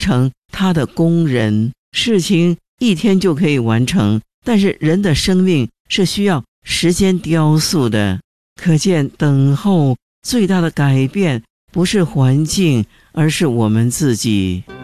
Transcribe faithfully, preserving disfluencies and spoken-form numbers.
成他的工人，事情一天就可以完成，但是人的生命是需要时间雕塑的。可见等候最大的改变不是环境，而是我们自己。